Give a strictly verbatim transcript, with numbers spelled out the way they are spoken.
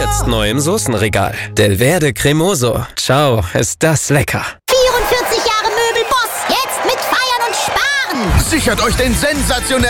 Jetzt neu im Soßenregal. Delverde Cremoso. Ciao, ist das lecker. vierundvierzig Jahre Möbelboss. Jetzt mit Feiern und Sparen. Sichert euch den sensationellen